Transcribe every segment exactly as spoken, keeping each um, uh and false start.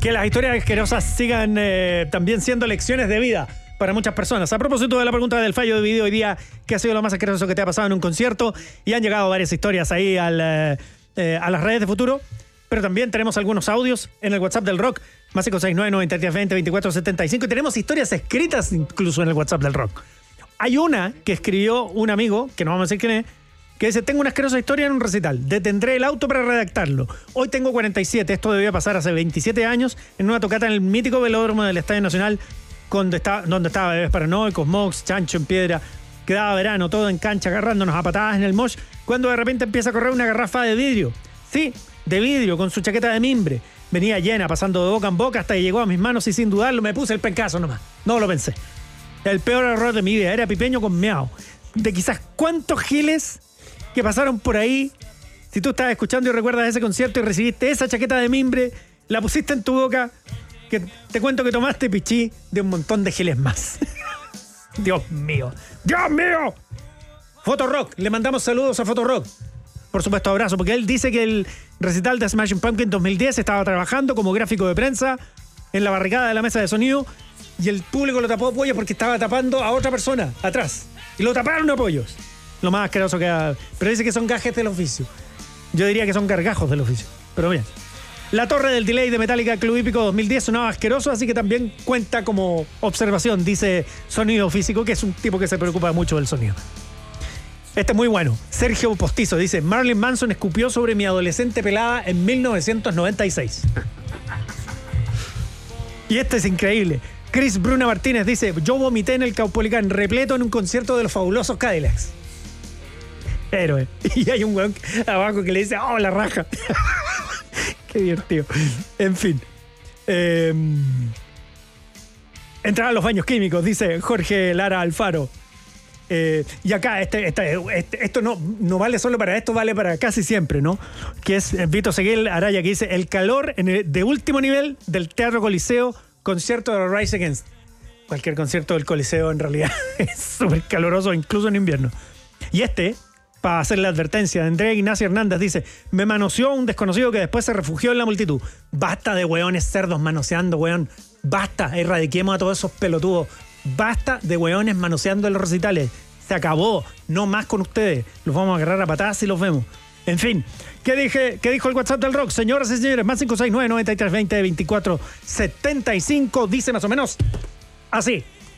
que las historias asquerosas sigan eh, también siendo lecciones de vida para muchas personas. A propósito de la pregunta del fallo de video hoy día, ¿qué ha sido lo más asqueroso que te ha pasado en un concierto? Y han llegado varias historias ahí al, eh, eh, a las redes de Futuro, pero también tenemos algunos audios en el WhatsApp del Rock, más cinco seis nueve, noventa y tres veinte, veinticuatro setenta y cinco, y tenemos historias escritas incluso en el WhatsApp del Rock. Hay una que escribió un amigo, que no vamos a decir quién es, que dice: tengo una asquerosa historia en un recital, detendré el auto para redactarlo. Hoy tengo cuarenta y siete, esto debía pasar hace veintisiete años, en una tocata en el mítico velódromo del Estadio Nacional, donde, está, donde estaba Bebés Paranoicos, Mox, Chancho en Piedra. Quedaba verano, todo en cancha, agarrándonos a patadas en el mosh, cuando de repente empieza a correr una garrafa de vidrio. Sí, de vidrio, con su chaqueta de mimbre. Venía llena, pasando de boca en boca hasta que llegó a mis manos y sin dudarlo me puse el pencazo nomás. No lo pensé. El peor error de mi vida, era pipeño con meao. De quizás cuántos giles que pasaron por ahí. Si tú estabas escuchando y recuerdas ese concierto y recibiste esa chaqueta de mimbre, la pusiste en tu boca, que te cuento que tomaste pichí de un montón de giles más. Dios mío, Dios mío. Fotorock, le mandamos saludos a Fotorock. Por supuesto, abrazo, porque él dice que el recital de Smashing Pumpkins dos mil diez estaba trabajando como gráfico de prensa en la barricada de la mesa de sonido y el público lo tapó a pollos porque estaba tapando a otra persona atrás. Y lo taparon a pollos. Lo más asqueroso que ha... Pero dice que son gajes del oficio. Yo diría que son gargajos del oficio. Pero bien. La torre del delay de Metallica Club Hípico dos mil diez sonaba asqueroso, así que también cuenta como observación, dice Sonido Físico, que es un tipo que se preocupa mucho del sonido. Este es muy bueno. Sergio Postizo dice: Marilyn Manson escupió sobre mi adolescente pelada en mil novecientos noventa y seis. Y este es increíble. Chris Bruna Martínez dice: yo vomité en el Caupolicán repleto en un concierto de los Fabulosos Cadillacs. Héroe. Y hay un weón abajo que le dice: ¡oh, la raja! Qué divertido. En fin. Eh, entrar a los baños químicos, dice Jorge Lara Alfaro. Eh, y acá, este, este, este, esto no, no vale solo para esto, vale para casi siempre, ¿no? Que es Vito Seguel Araya, que dice: el calor en el, de último nivel del Teatro Coliseo, concierto de Rise Against. Cualquier concierto del Coliseo en realidad es súper caloroso, incluso en invierno. Y este, para hacer la advertencia, de Andrea Ignacia Hernández, dice: me manoseó un desconocido que después se refugió en la multitud. Basta de hueones cerdos manoseando, hueón. Basta, erradiquemos a todos esos pelotudos. Basta de hueones manoseando en los recitales. Se acabó. No más con ustedes. Los vamos a agarrar a patadas si los vemos. En fin. ¿Qué dije? ¿Qué dijo el WhatsApp del Rock? Señoras y señores, más cinco seis nueve, noventa y tres veinte, veinticuatro setenta y cinco. Dice más o menos así.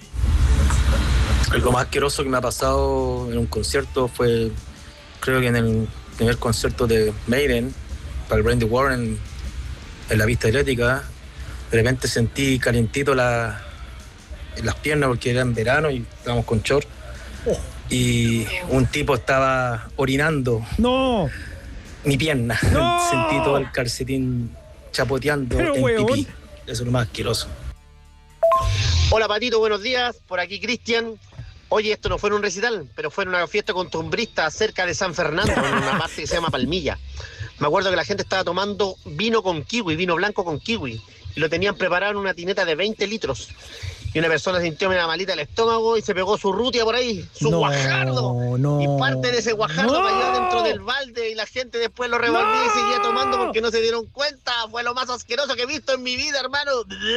Algo más asqueroso que me ha pasado en un concierto fue, creo que en el primer concierto de Maiden, para el Randy Warren, en la pista atlética. De repente sentí calientito la... en las piernas porque era en verano y estábamos con short. Oh. Y un tipo estaba orinando. ¡No! Mi pierna. ¡No! Sentí todo el calcetín chapoteando Pero, en huevón. pipí. Eso es lo más asqueroso. Hola Patito, buenos días. Por aquí Cristian. Oye, esto no fue en un recital, pero fue en una fiesta costumbrista cerca de San Fernando, en una parte que se llama Palmilla. Me acuerdo que la gente estaba tomando vino con kiwi, vino blanco con kiwi. Y lo tenían preparado en una tineta de veinte litros. Y una persona sintió una malita el estómago y se pegó su rutia por ahí, su No, guajardo. no. Y parte de ese guajardo No. cayó dentro del balde y la gente después lo revolvía No. y seguía tomando porque no se dieron cuenta. Fue lo más asqueroso que he visto en mi vida, hermano.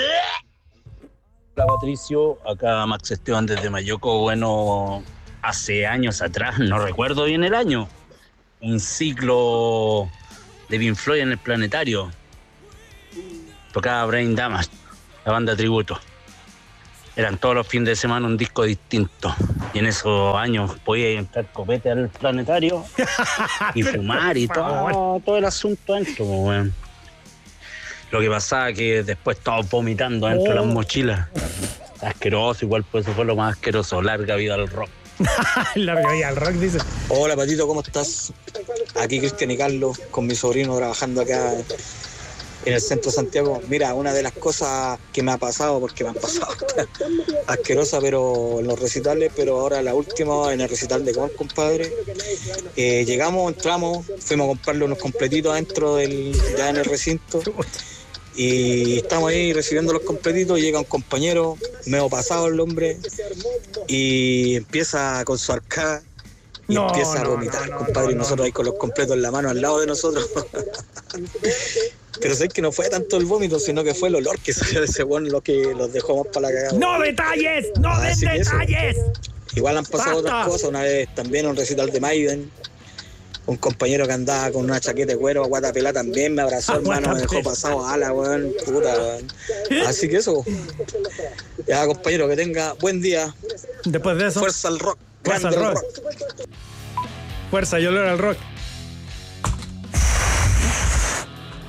Hola Patricio, acá Max Esteban desde Mayoco. Bueno, hace años atrás, no recuerdo bien el año, un ciclo de Pink Floyd en el Planetario. Tocaba Brain Damage, la banda tributo. Eran todos los fines de semana un disco distinto. Y en esos años podía entrar copete al Planetario y fumar y todo, todo el asunto dentro, bueno. Lo que pasaba que después todos vomitando dentro de las mochilas. Asqueroso, igual pues eso fue lo más asqueroso. Larga vida al rock. Larga vida al rock, dice. Hola Patito, ¿cómo estás? Aquí Cristian y Carlos, con mi sobrino trabajando acá en el centro de Santiago. Mira, una de las cosas que me ha pasado, porque me han pasado asquerosa, pero en los recitales, pero ahora la última en el recital de Korn, compadre. Eh, llegamos, entramos, fuimos a comprarle unos completitos adentro del, ya en el recinto. Y estamos ahí recibiendo los completitos y llega un compañero, medio pasado el hombre, y empieza con su arcada y No, empieza a no, vomitar, no, no, compadre, no, y nosotros no. ahí con los completos en la mano al lado de nosotros. Pero sé que no fue tanto el vómito, sino que fue el olor que salió de ese weón lo que los dejó más para la cagada. ¡No detalles! ¡No den Así que eso. detalles! Igual han pasado ¡Basta! otras cosas. Una vez también un recital de Maiden. Un compañero que andaba con una chaqueta de cuero, guatapelá también me abrazó, Ah, hermano, me dejó guatapelá. pasado ala, weón, puta, weón. Así que eso. Ya, compañero, que tenga buen día. Después de eso, Fuerza al rock. Fuerza Grande al el rock. Fuerza y olor al rock.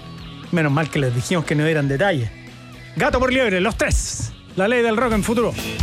Menos mal que les dijimos que no eran detalles. Gato por liebre, los tres. La ley del rock en futuro.